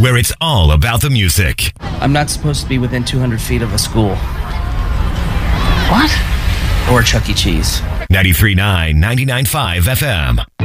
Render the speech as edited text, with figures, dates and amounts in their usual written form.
where it's all about the music. I'm not supposed to be within 200 feet of a school. What? Or Chuck E. Cheese. 93.9, 99.5 FM.